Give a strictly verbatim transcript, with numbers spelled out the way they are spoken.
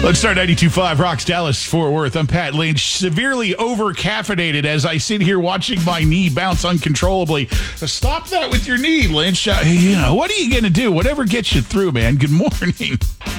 Let's start ninety-two point five Rocks, Dallas, Fort Worth. I'm Pat Lynch, severely over-caffeinated as I sit here watching my knee bounce uncontrollably. Stop that with your knee, Lynch. Uh, you know, what are you going to do? Whatever gets you through, man. Good morning.